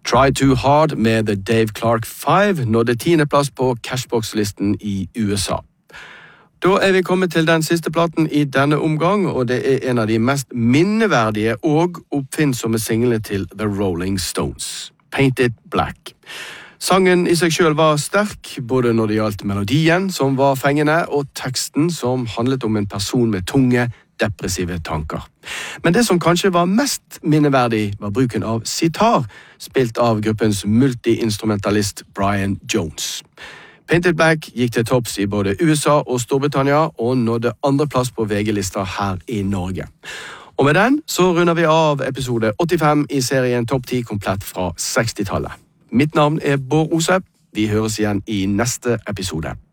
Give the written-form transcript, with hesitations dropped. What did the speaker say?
Try Too Hard med The Dave Clark 5 nådde 10. plass på Cashbox-listen i USA. Da vi kommet til den siste platen i denne omgang, og det en av de mest minneverdige og oppfinnsomme singlene til The Rolling Stones, Paint It Black. Sangen i seg selv var sterk, både når det gjaldt melodien, som var fengende, og teksten, som handlet om en person med tunge, depressive tanker. Men det som kanskje var mest minneverdig var bruken av sitar, spilt av gruppens multi-instrumentalist Brian Jones. Paint It Black gikk til topps i både USA og Storbritannia, og nådde 2. plass på VG-lister her i Norge. Og med den så runder vi av episode 85 i serien Topp 10 komplett fra 60-tallet. Mitt navn Bård Osep. Vi høres igjen i neste episode.